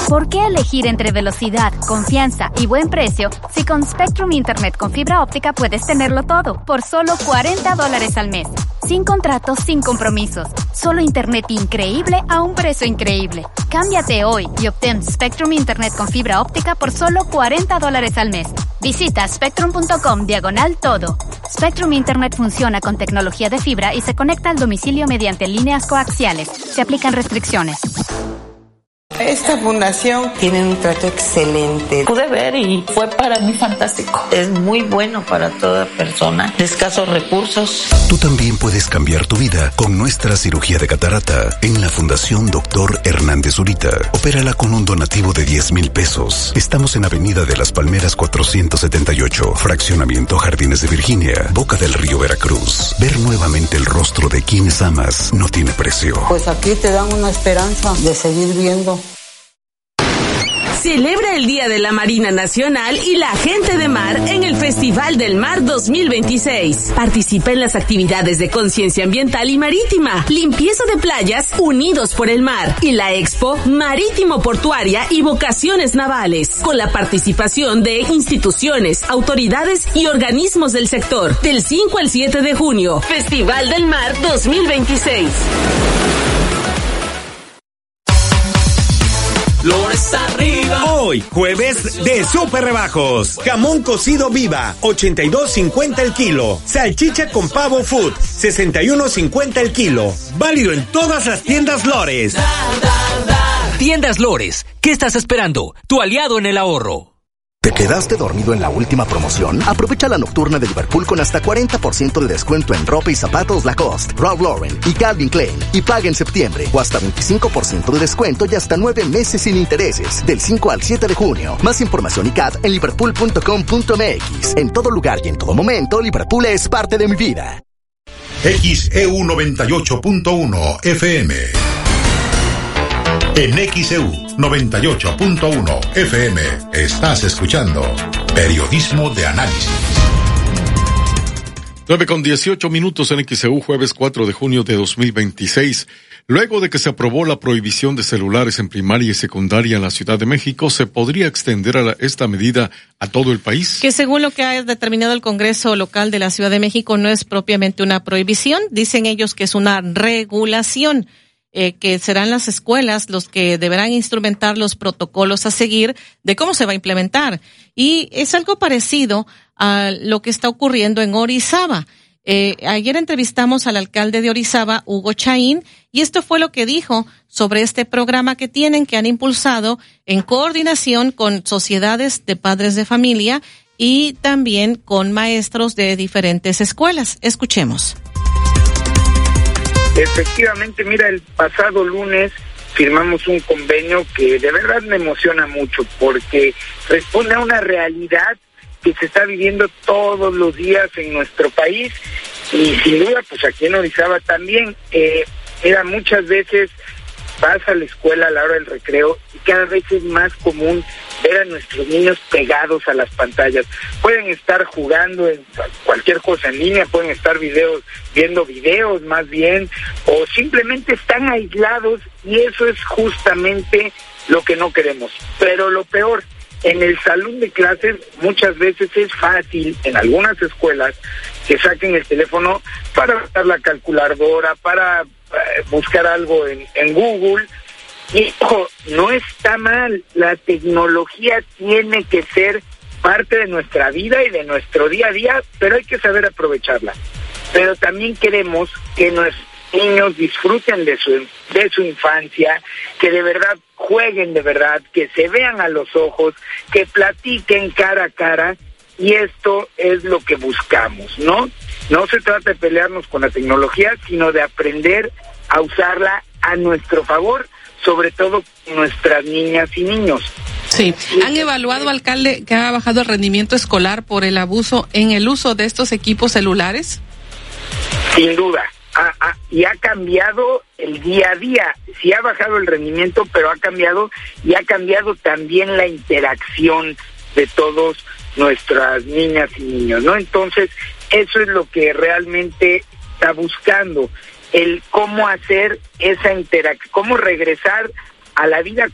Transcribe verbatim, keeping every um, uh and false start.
¿Por qué elegir entre velocidad, confianza y buen precio si con Spectrum Internet con fibra óptica puedes tenerlo todo por solo cuarenta dólares al mes? Sin contratos, sin compromisos. Solo internet increíble a un precio increíble. Cámbiate hoy y obtén Spectrum Internet con fibra óptica por solo cuarenta dólares al mes. Visita spectrum.com diagonal todo. Spectrum Internet funciona con tecnología de fibra y se conecta al domicilio mediante líneas coaxiales. Se aplican restricciones. Esta fundación tiene un trato excelente. Pude ver y fue para mí fantástico. Es muy bueno para toda persona de escasos recursos. Tú también puedes cambiar tu vida con nuestra cirugía de catarata en la Fundación Doctor Hernández Zurita. Opérala con un donativo de diez mil pesos. Estamos en Avenida de las Palmeras cuatrocientos setenta y ocho, Fraccionamiento Jardines de Virginia, Boca del Río, Veracruz. Ver nuevamente el rostro de quienes amas no tiene precio. Pues aquí te dan una esperanza de seguir viendo. Celebra el Día de la Marina Nacional y la Gente de Mar en el Festival del Mar dos mil veintiséis. Participa en las actividades de conciencia ambiental y marítima, limpieza de playas, Unidos por el Mar y la Expo Marítimo Portuaria y Vocaciones Navales, con la participación de instituciones, autoridades y organismos del sector. Del cinco al siete de junio, Festival del Mar dos mil veintiséis. Flores arriba. Hoy, jueves de super rebajos. Jamón cocido Viva, ochenta y dos cincuenta el kilo. Salchicha con pavo Food, sesenta y uno cincuenta el kilo. Válido en todas las tiendas Lores. Da, da, da. Tiendas Lores, ¿qué estás esperando? Tu aliado en el ahorro. ¿Te quedaste dormido en la última promoción? Aprovecha la nocturna de Liverpool con hasta cuarenta por ciento de descuento en ropa y zapatos Lacoste, Ralph Lauren y Calvin Klein. Y paga en septiembre o hasta veinticinco por ciento de descuento y hasta nueve meses sin intereses. Del cinco al siete de junio. Más información y C A T en liverpool punto com punto m x. En todo lugar y en todo momento, Liverpool es parte de mi vida. X E U noventa y ocho punto uno F M. En X E U noventa y ocho punto uno F M estás escuchando Periodismo de Análisis. nueve con dieciocho minutos en X E U, jueves cuatro de junio de dos mil veintiséis. Luego de que se aprobó la prohibición de celulares en primaria y secundaria en la Ciudad de México, ¿se podría extender a la, esta medida a todo el país? Que según lo que ha determinado el Congreso local de la Ciudad de México, no es propiamente una prohibición. Dicen ellos que es una regulación. Eh, que serán las escuelas los que deberán instrumentar los protocolos a seguir de cómo se va a implementar. Y es algo parecido a lo que está ocurriendo en Orizaba. Eh, ayer entrevistamos al alcalde de Orizaba, Hugo Chaín, y esto fue lo que dijo sobre este programa que tienen, que han impulsado en coordinación con sociedades de padres de familia y también con maestros de diferentes escuelas. Escuchemos. Efectivamente, mira, el pasado lunes firmamos un convenio que de verdad me emociona mucho porque responde a una realidad que se está viviendo todos los días en nuestro país y sin duda pues aquí en Orizaba también. Eh, era muchas veces vas a la escuela a la hora del recreo y cada vez es más común ver a nuestros niños pegados a las pantallas. Pueden estar jugando en cualquier cosa en línea, pueden estar videos, viendo videos más bien, o simplemente están aislados y eso es justamente lo que no queremos. Pero lo peor, en el salón de clases muchas veces es fácil, en algunas escuelas, que saquen el teléfono para usar la calculadora, para eh, buscar algo en, en Google. Y ojo, no está mal, la tecnología tiene que ser parte de nuestra vida y de nuestro día a día, pero hay que saber aprovecharla. Pero también queremos que nuestros niños disfruten de su, de su infancia, que de verdad jueguen de verdad, que se vean a los ojos, que platiquen cara a cara, y esto es lo que buscamos, ¿no? No se trata de pelearnos con la tecnología, sino de aprender a usarla a nuestro favor, sobre todo nuestras niñas y niños. Sí. ¿Han evaluado, alcalde, que ha bajado el rendimiento escolar por el abuso en el uso de estos equipos celulares? Sin duda. Ha, ha, y ha cambiado el día a día. Sí ha bajado el rendimiento, pero ha cambiado y ha cambiado también la interacción de todos nuestras niñas y niños, ¿no? Entonces, eso es lo que realmente está buscando, el cómo hacer esa interacción, cómo regresar a la vida